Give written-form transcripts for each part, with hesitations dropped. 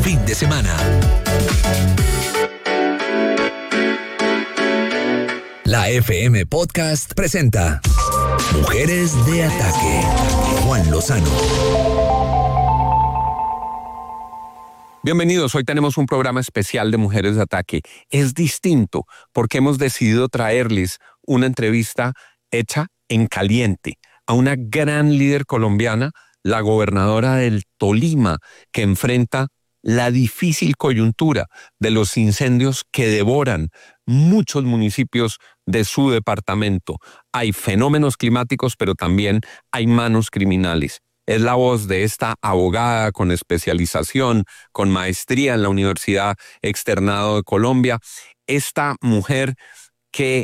fin de semana. La FM Podcast presenta Mujeres de Ataque. Juan Lozano. Bienvenidos, hoy tenemos un programa especial de Mujeres de Ataque. Es distinto porque hemos decidido traerles una entrevista hecha en caliente a una gran líder colombiana, la gobernadora del Tolima, que enfrenta la difícil coyuntura de los incendios que devoran muchos municipios de su departamento. Hay fenómenos climáticos, pero también hay manos criminales. Es la voz de esta abogada con especialización, con maestría en la Universidad Externado de Colombia. Esta mujer que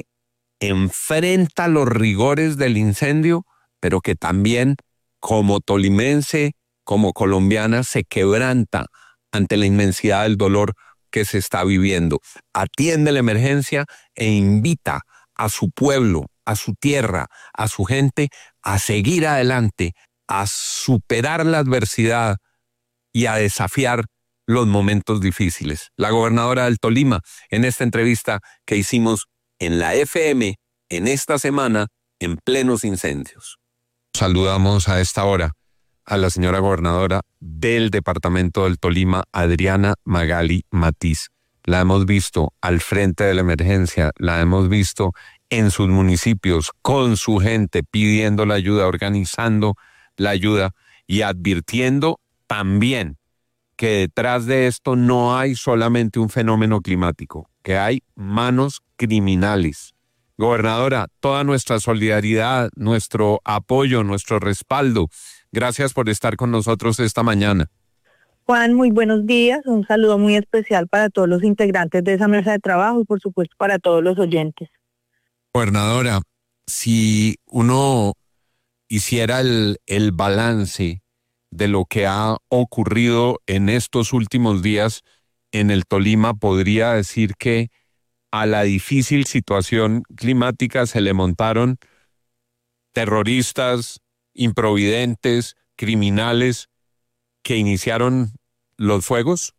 enfrenta los rigores del incendio, pero que también, como tolimense, como colombiana, se quebranta ante la inmensidad del dolor que se está viviendo. Atiende la emergencia e invita a su pueblo, a su tierra, a su gente a seguir adelante, a superar la adversidad y a desafiar los momentos difíciles. La gobernadora del Tolima, en esta entrevista que hicimos en la FM en esta semana, en plenos incendios. Saludamos a esta hora a la señora gobernadora del departamento del Tolima, Adriana Magali Matiz. La hemos visto al frente de la emergencia, la hemos visto en sus municipios, con su gente, pidiendo la ayuda, organizando la ayuda y advirtiendo también que detrás de esto no hay solamente un fenómeno climático, que hay manos criminales. Gobernadora, toda nuestra solidaridad, nuestro apoyo, nuestro respaldo. Gracias por estar con nosotros esta mañana. Juan, muy buenos días. Un saludo muy especial para todos los integrantes de esa mesa de trabajo y por supuesto para todos los oyentes. Gobernadora, si uno hiciera el balance de lo que ha ocurrido en estos últimos días en el Tolima, podría decir que a la difícil situación climática se le montaron terroristas, improvidentes, criminales que iniciaron los fuegos.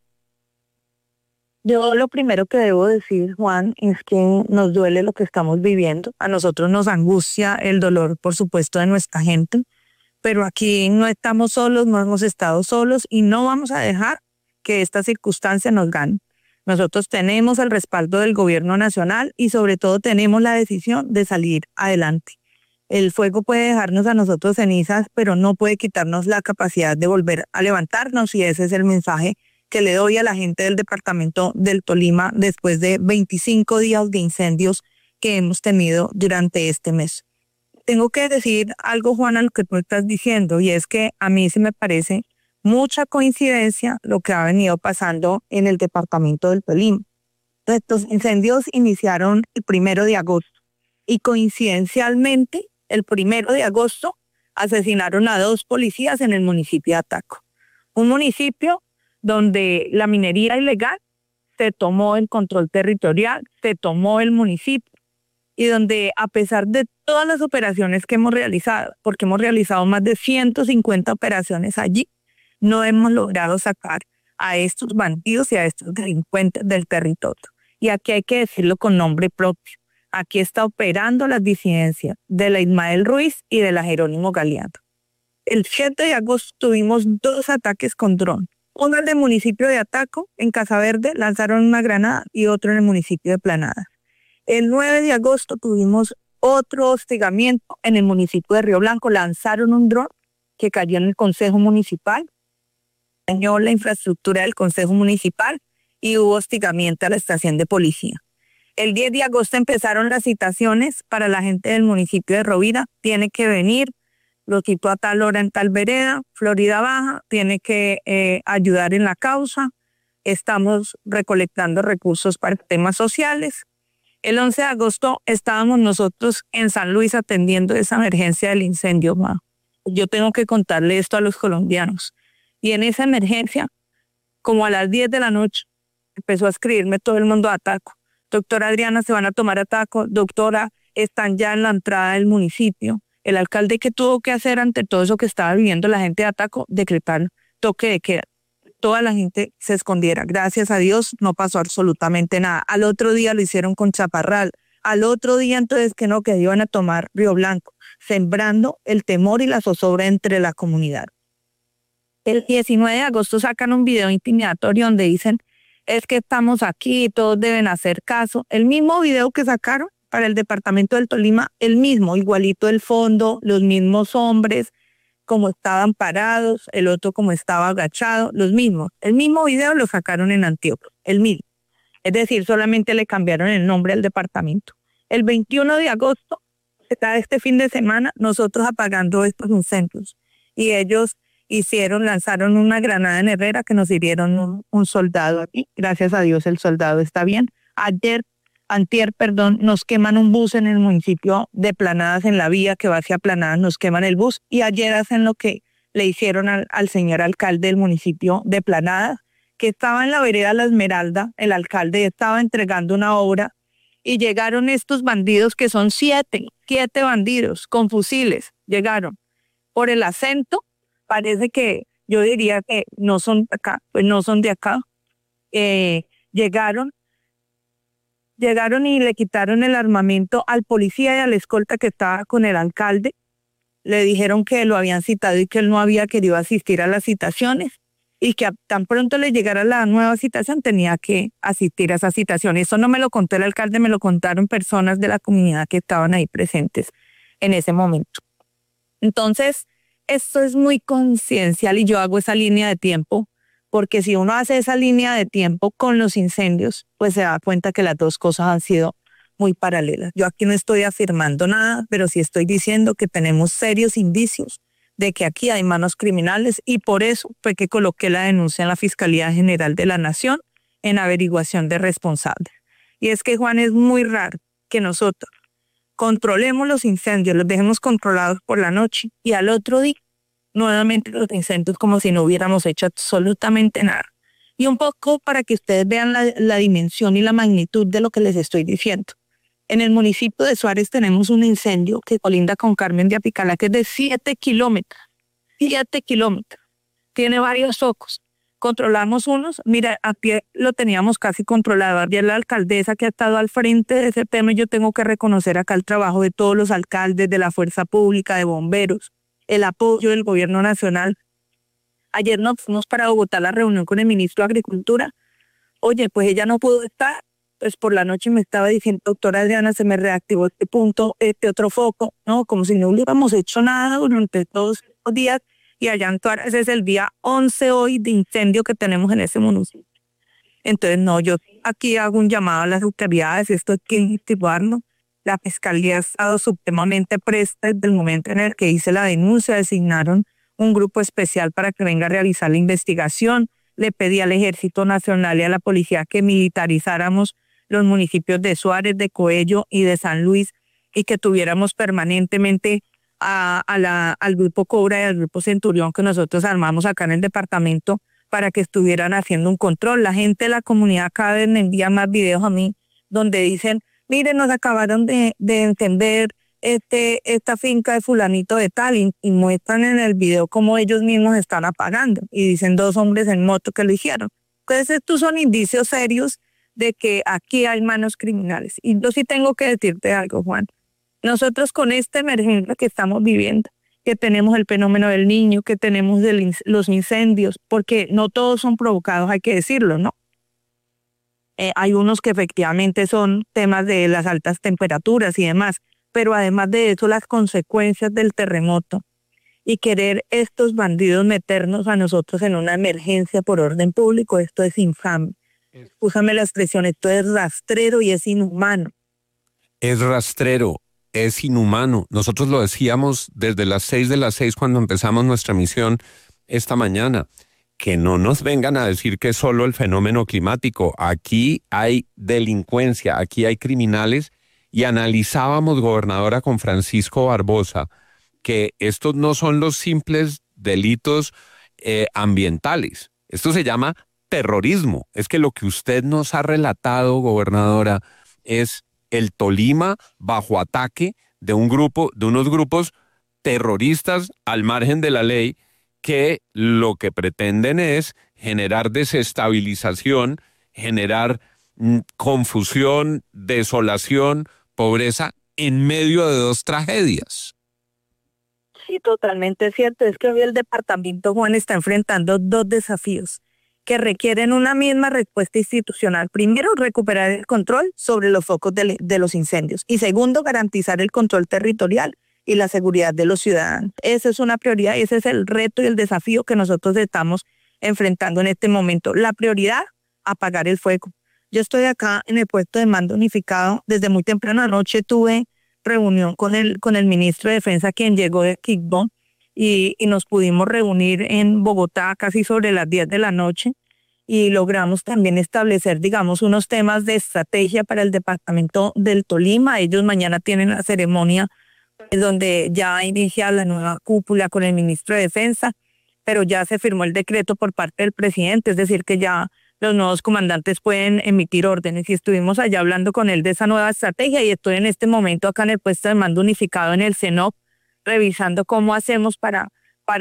Yo lo primero que debo decir, Juan, es que nos duele lo que estamos viviendo. A nosotros nos angustia el dolor, por supuesto, de nuestra gente, pero aquí no estamos solos, no hemos estado solos y no vamos a dejar que esta circunstancia nos gane. Nosotros tenemos el respaldo del gobierno nacional y sobre todo tenemos la decisión de salir adelante. El fuego puede dejarnos a nosotros cenizas, pero no puede quitarnos la capacidad de volver a levantarnos y ese es el mensaje que le doy a la gente del departamento del Tolima después de 25 días de incendios que hemos tenido durante este mes. Tengo que decir algo, Juan, a lo que tú estás diciendo, y es que a mí sí me parece mucha coincidencia lo que ha venido pasando en el departamento del Tolima. Estos incendios iniciaron el 1 de agosto y coincidencialmente el 1 de agosto asesinaron a 2 policías en el municipio de Ataco. Un municipio donde la minería ilegal se tomó el control territorial, se tomó el municipio y donde a pesar de todas las operaciones que hemos realizado, porque hemos realizado más de 150 operaciones allí, no hemos logrado sacar a estos bandidos y a estos delincuentes del territorio. Y aquí hay que decirlo con nombre propio. Aquí está operando las disidencias de la Ismael Ruiz y de la Jerónimo Galeano. El 7 de agosto tuvimos 2 ataques con dron. Uno en el municipio de Ataco, en Casa Verde, lanzaron una granada y otro en el municipio de Planadas. El 9 de agosto tuvimos otro hostigamiento en el municipio de Río Blanco. Lanzaron un dron que cayó en el Consejo Municipal, dañó la infraestructura del Consejo Municipal y hubo hostigamiento a la estación de policía. El 10 de agosto empezaron las citaciones para la gente del municipio de Rovira. Tiene que venir, lo citó a tal hora en tal vereda, Florida Baja, tiene que ayudar en la causa. Estamos recolectando recursos para temas sociales. El 11 de agosto estábamos nosotros en San Luis atendiendo esa emergencia del incendio. Yo tengo que contarle esto a los colombianos. Y en esa emergencia, como a las 10 de la noche, empezó a escribirme todo el mundo a Ataco. Doctora Adriana, se van a tomar Ataco. Doctora, están ya en la entrada del municipio. El alcalde, ¿qué tuvo que hacer ante todo eso que estaba viviendo la gente de Ataco? Decretar toque de queda. toda la gente se escondiera. Gracias a Dios no pasó absolutamente nada. Al otro día lo hicieron con Chaparral. Al otro día entonces que iban a tomar Río Blanco, sembrando el temor y la zozobra entre la comunidad. El 19 de agosto sacan un video intimidatorio donde dicen, es que estamos aquí, todos deben hacer caso. El mismo video que sacaron para el departamento del Tolima, el mismo, igualito el fondo, los mismos hombres, como estaban parados, el otro como estaba agachado, los mismos. El mismo video lo sacaron en Antioquia, el mismo. Es decir, solamente le cambiaron el nombre al departamento. El 21 de agosto, este fin de semana, nosotros apagando estos incendios. Y ellos lanzaron una granada en Herrera que nos hirieron un soldado aquí. Gracias a Dios el soldado está bien. Antier, nos queman un bus en el municipio de Planadas, en la vía que va hacia Planadas, nos queman el bus. Y ayer hacen lo que le hicieron al señor alcalde del municipio de Planadas, que estaba en la vereda La Esmeralda, el alcalde estaba entregando una obra y llegaron estos bandidos que son siete bandidos con fusiles, llegaron por el acento, parece que yo diría que no son de acá, pues no son de acá, llegaron y le quitaron el armamento al policía y a la escolta que estaba con el alcalde, le dijeron que lo habían citado y que él no había querido asistir a las citaciones, y que tan pronto le llegara la nueva citación tenía que asistir a esa citación. Eso no me lo contó el alcalde, me lo contaron personas de la comunidad que estaban ahí presentes en ese momento. Entonces, esto es muy conciencial y yo hago esa línea de tiempo, porque si uno hace esa línea de tiempo con los incendios, pues se da cuenta que las dos cosas han sido muy paralelas. Yo aquí no estoy afirmando nada, pero sí estoy diciendo que tenemos serios indicios de que aquí hay manos criminales y por eso fue que coloqué la denuncia en la Fiscalía General de la Nación en averiguación de responsables. Y es que, Juan, es muy raro que nosotros controlemos los incendios, los dejemos controlados por la noche y al otro día nuevamente los incendios como si no hubiéramos hecho absolutamente nada. Y un poco para que ustedes vean la dimensión y la magnitud de lo que les estoy diciendo. En el municipio de Suárez tenemos un incendio que colinda con Carmen de Apicalá, que es de 7 kilómetros. 7 kilómetros. Tiene varios focos. Controlamos unos. Mira, a pie lo teníamos casi controlado. Ayer la alcaldesa que ha estado al frente de ese tema, yo tengo que reconocer acá el trabajo de todos los alcaldes, de la fuerza pública, de bomberos, el apoyo del gobierno nacional. Ayer nos fuimos para Bogotá a la reunión con el ministro de Agricultura. Oye, pues ella no pudo estar. Pues por la noche me estaba diciendo, doctora Adriana, se me reactivó este punto, este otro foco, ¿no? Como si no hubiéramos hecho nada durante todos los días. Y allá en Tuares es el día 11 hoy de incendio que tenemos en ese municipio. Entonces, no, yo aquí hago un llamado a las autoridades, esto hay que activarlo. La Fiscalía ha estado supremamente presta desde el momento en el que hice la denuncia, designaron un grupo especial para que venga a realizar la investigación. Le pedí al Ejército Nacional y a la Policía que militarizáramos los municipios de Suárez, de Coello y de San Luis y que tuviéramos permanentemente al Grupo Cobra y al Grupo Centurión que nosotros armamos acá en el departamento para que estuvieran haciendo un control. La gente de la comunidad cada vez me envía más videos a mí donde dicen, miren, nos acabaron de encender esta finca de fulanito de tal y muestran en el video cómo ellos mismos están apagando y dicen 2 hombres en moto que lo hicieron. Entonces estos son indicios serios de que aquí hay manos criminales. Y yo sí tengo que decirte algo, Juan. Nosotros con esta emergencia que estamos viviendo, que tenemos el fenómeno del Niño, que tenemos los incendios, porque no todos son provocados, hay que decirlo, ¿no? Hay unos que efectivamente son temas de las altas temperaturas y demás, pero además de eso las consecuencias del terremoto y querer estos bandidos meternos a nosotros en una emergencia por orden público, esto es infame. Úsame la expresión, esto es rastrero y es inhumano. Es rastrero, es inhumano. Nosotros lo decíamos desde las 6 cuando empezamos nuestra misión esta mañana. Que no nos vengan a decir que es solo el fenómeno climático. Aquí hay delincuencia, aquí hay criminales y analizábamos, gobernadora, con Francisco Barbosa, que estos no son los simples delitos ambientales. Esto se llama terrorismo. Es que lo que usted nos ha relatado, gobernadora, es el Tolima bajo ataque de unos grupos terroristas al margen de la ley que lo que pretenden es generar desestabilización, generar confusión, desolación, pobreza en medio de dos tragedias. Sí, totalmente cierto. Es que hoy el departamento, Juan, está enfrentando dos desafíos que requieren una misma respuesta institucional. Primero, recuperar el control sobre los focos de los incendios. Y segundo, garantizar el control territorial y la seguridad de los ciudadanos. Esa es una prioridad y ese es el reto y el desafío que nosotros estamos enfrentando en este momento. La prioridad, apagar el fuego. Yo estoy acá en el puesto de mando unificado. Desde muy temprano anoche tuve reunión con el ministro de Defensa, quien llegó de Quibdó, y nos pudimos reunir en Bogotá casi sobre las 10 de la noche y logramos también establecer, digamos, unos temas de estrategia para el departamento del Tolima. Ellos mañana tienen la ceremonia donde ya inicia la nueva cúpula con el ministro de Defensa, pero ya se firmó el decreto por parte del presidente, es decir, que ya los nuevos comandantes pueden emitir órdenes, y estuvimos allá hablando con él de esa nueva estrategia, y estoy en este momento acá en el puesto de mando unificado en el CENOP, revisando cómo hacemos para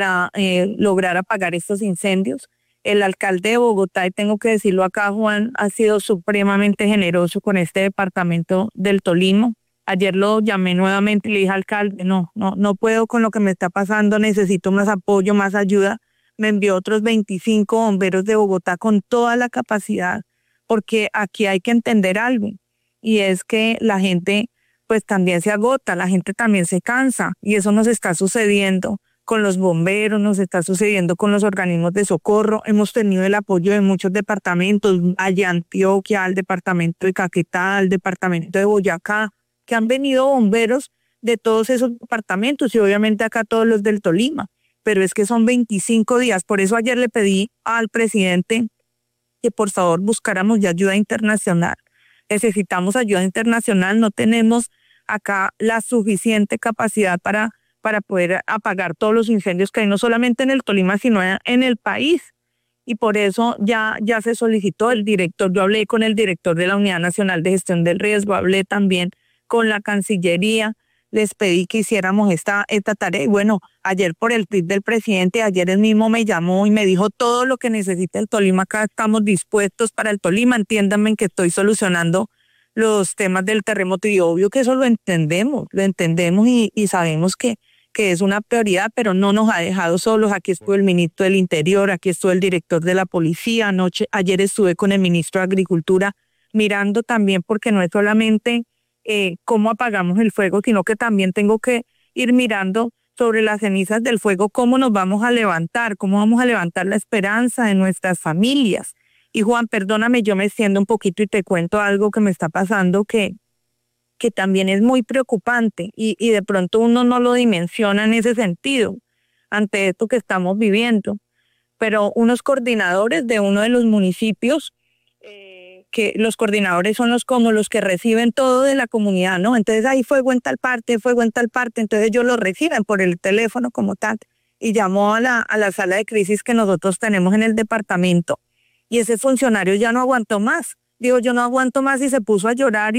lograr apagar estos incendios. El alcalde de Bogotá, y tengo que decirlo acá, Juan, ha sido supremamente generoso con este departamento del Tolima. Ayer lo llamé nuevamente y le dije, alcalde, no puedo con lo que me está pasando, necesito más apoyo, más ayuda. Me envió otros 25 bomberos de Bogotá con toda la capacidad, porque aquí hay que entender algo, y es que la gente pues también se agota, la gente también se cansa, y eso nos está sucediendo con los bomberos, nos está sucediendo con los organismos de socorro. Hemos tenido el apoyo de muchos departamentos, allá Antioquia, al departamento de Caquetá, al departamento de Boyacá, que han venido bomberos de todos esos departamentos, y obviamente acá todos los del Tolima, pero es que son 25 días. Por eso ayer le pedí al presidente que por favor buscáramos ya ayuda internacional. Necesitamos ayuda internacional, no tenemos acá la suficiente capacidad para poder apagar todos los incendios que hay, no solamente en el Tolima, sino en el país. Y por eso ya se solicitó el director. Yo hablé con el director de la Unidad Nacional de Gestión del Riesgo, hablé también con la Cancillería, les pedí que hiciéramos esta tarea. Y bueno, ayer por el tweet del presidente, ayer él mismo me llamó y me dijo todo lo que necesita el Tolima, acá estamos dispuestos para el Tolima. Entiéndanme que estoy solucionando los temas del terremoto, y obvio que eso lo entendemos y sabemos que es una prioridad, pero no nos ha dejado solos. Aquí estuvo el ministro del Interior, aquí estuvo el director de la Policía, ayer estuve con el ministro de Agricultura mirando también, porque no es solamente cómo apagamos el fuego, sino que también tengo que ir mirando sobre las cenizas del fuego cómo nos vamos a levantar, cómo vamos a levantar la esperanza de nuestras familias. Y Juan, perdóname, yo me extiendo un poquito y te cuento algo que me está pasando que también es muy preocupante, y de pronto uno no lo dimensiona en ese sentido ante esto que estamos viviendo. Pero unos coordinadores de uno de los municipios, que los coordinadores son los que reciben todo de la comunidad, ¿no? Entonces hay fuego en tal parte, entonces ellos lo reciben por el teléfono como tal, y llamó a la sala de crisis que nosotros tenemos en el departamento, y ese funcionario ya no aguantó más. Digo, yo no aguanto más, y se puso a llorar,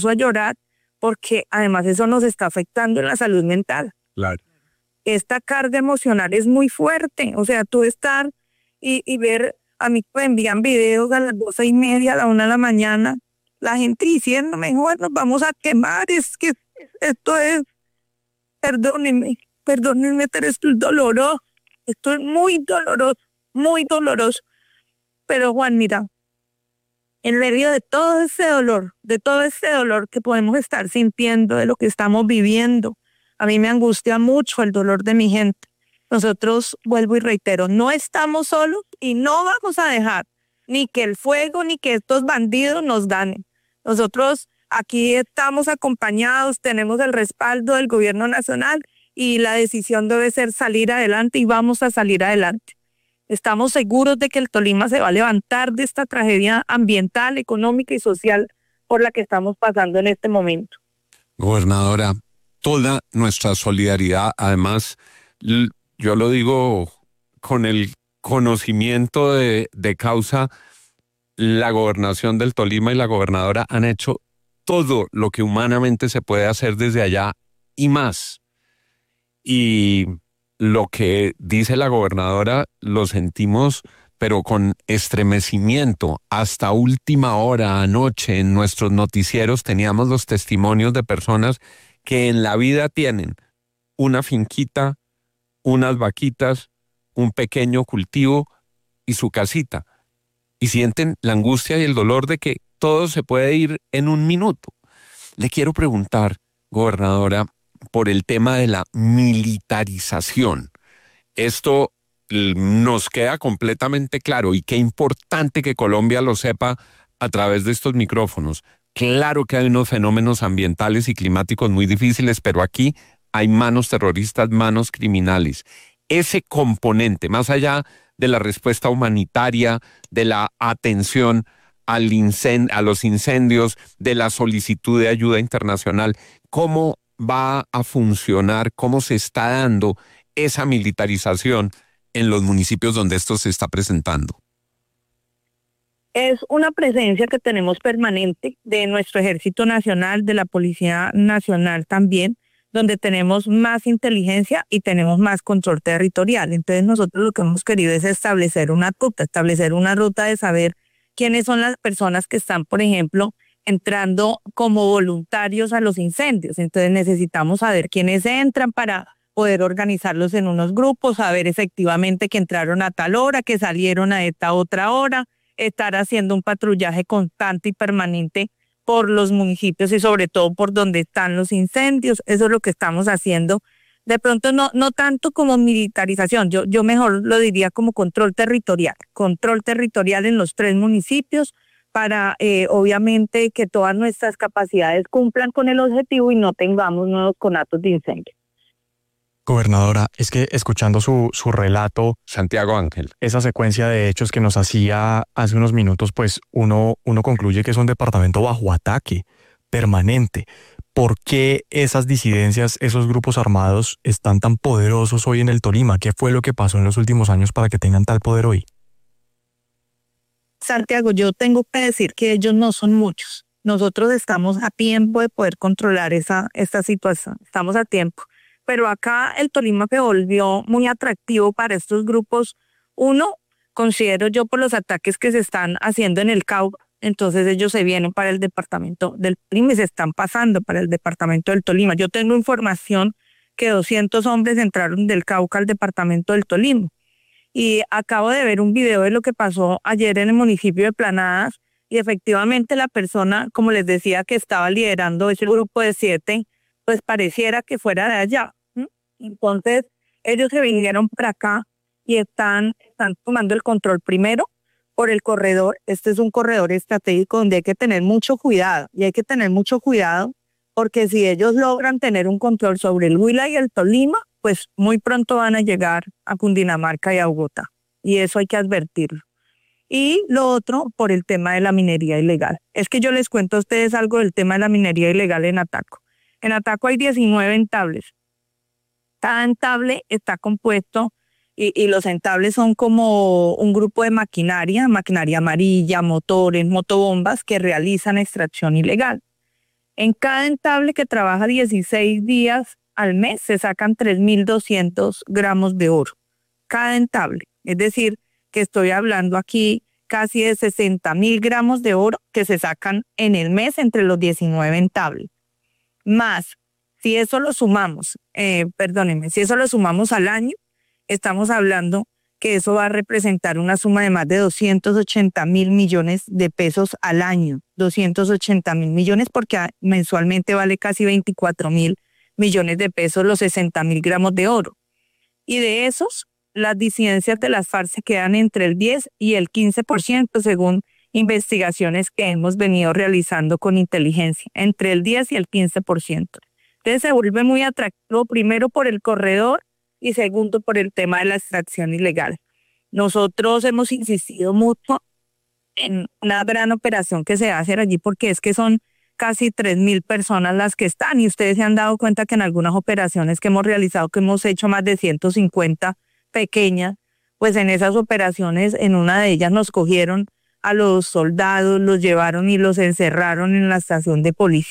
porque además eso nos está afectando en la salud mental. Claro. Esta carga emocional es muy fuerte. O sea, tú estar y ver, a mí me envían videos a las 12:30, a la 1 de la mañana, la gente diciéndome, Juan, nos vamos a quemar, es que esto es, perdónenme, pero esto es doloroso, esto es muy doloroso. Pero Juan, mira, en medio de todo ese dolor que podemos estar sintiendo, de lo que estamos viviendo, a mí me angustia mucho el dolor de mi gente. Nosotros, vuelvo y reitero, no estamos solos y no vamos a dejar ni que el fuego ni que estos bandidos nos ganen. Nosotros aquí estamos acompañados, tenemos el respaldo del gobierno nacional, y la decisión debe ser salir adelante, y vamos a salir adelante. Estamos seguros de que el Tolima se va a levantar de esta tragedia ambiental, económica y social por la que estamos pasando en este momento. Gobernadora, toda nuestra solidaridad, además, yo lo digo con el conocimiento de causa, la gobernación del Tolima y la gobernadora han hecho todo lo que humanamente se puede hacer desde allá y más. Y lo que dice la gobernadora lo sentimos pero con estremecimiento. Hasta última hora, anoche, en nuestros noticieros teníamos los testimonios de personas que en la vida tienen una finquita, unas vaquitas, un pequeño cultivo y su casita. Y sienten la angustia y el dolor de que todo se puede ir en un minuto. Le quiero preguntar, gobernadora, por el tema de la militarización. Esto nos queda completamente claro y qué importante que Colombia lo sepa a través de estos micrófonos. Claro que hay unos fenómenos ambientales y climáticos muy difíciles, pero aquí hay manos terroristas, manos criminales. Ese componente, más allá de la respuesta humanitaria, de la atención a los incendios, de la solicitud de ayuda internacional, ¿cómo va a funcionar, cómo se está dando esa militarización en los municipios donde esto se está presentando? Es una presencia que tenemos permanente de nuestro Ejército Nacional, de la Policía Nacional también, donde tenemos más inteligencia y tenemos más control territorial. Entonces nosotros lo que hemos querido es establecer una ruta de saber quiénes son las personas que están, por ejemplo, entrando como voluntarios a los incendios. Entonces necesitamos saber quiénes entran para poder organizarlos en unos grupos, saber efectivamente que entraron a tal hora, que salieron a esta otra hora, estar haciendo un patrullaje constante y permanente por los municipios y sobre todo por donde están los incendios. Eso es lo que estamos haciendo. De pronto no tanto como militarización, yo mejor lo diría como control territorial en los 3 municipios para obviamente que todas nuestras capacidades cumplan con el objetivo y no tengamos nuevos conatos de incendio. Gobernadora, es que escuchando su relato, Santiago Ángel, esa secuencia de hechos que nos hacía hace unos minutos, pues uno concluye que es un departamento bajo ataque permanente. ¿Por qué esas disidencias, esos grupos armados están tan poderosos hoy en el Tolima? ¿Qué fue lo que pasó en los últimos años para que tengan tal poder hoy? Santiago, yo tengo que decir que ellos no son muchos. Nosotros estamos a tiempo de poder controlar esta situación. Estamos a tiempo. Pero acá el Tolima se volvió muy atractivo para estos grupos. Uno, considero yo por los ataques que se están haciendo en el Cauca. Entonces ellos se vienen para el departamento del Tolima y se están pasando para el departamento del Tolima. Yo tengo información que 200 hombres entraron del Cauca al departamento del Tolima. Y acabo de ver un video de lo que pasó ayer en el municipio de Planadas y efectivamente la persona, como les decía, que estaba liderando ese grupo de 7, pues pareciera que fuera de allá. Entonces ellos se vinieron para acá y están tomando el control primero por el corredor. Este es un corredor estratégico donde hay que tener mucho cuidado porque si ellos logran tener un control sobre el Huila y el Tolima, pues muy pronto van a llegar a Cundinamarca y a Bogotá y eso hay que advertirlo. Y lo otro por el tema de la minería ilegal. Es que yo les cuento a ustedes algo del tema de la minería ilegal en Ataco. En Ataco hay 19 entables. Cada entable está compuesto y los entables son como un grupo de maquinaria amarilla, motores, motobombas que realizan extracción ilegal. En cada entable que trabaja 16 días al mes se sacan 3.200 gramos de oro. Cada entable. Es decir, que estoy hablando aquí casi de 60.000 gramos de oro que se sacan en el mes entre los 19 entables. Más, si eso lo sumamos, si eso lo sumamos al año, estamos hablando que eso va a representar una suma de más de 280.000 millones de pesos al año. 280.000 millones porque mensualmente vale casi 24.000 millones de pesos los 60.000 gramos de oro. Y de esos, las disidencias de las FARC se quedan entre el 10 y el 15% según investigaciones que hemos venido realizando con inteligencia, entre el 10 y el 15%. Entonces se vuelve muy atractivo, primero por el corredor y segundo por el tema de la extracción ilegal. Nosotros hemos insistido mucho en una gran operación que se hace allí porque es que son casi 3.000 personas las que están y ustedes se han dado cuenta que en algunas operaciones que hemos realizado, que hemos hecho más de 150 pequeñas, pues en esas operaciones, en una de ellas nos cogieron a los soldados, los llevaron y los encerraron en la estación de policía.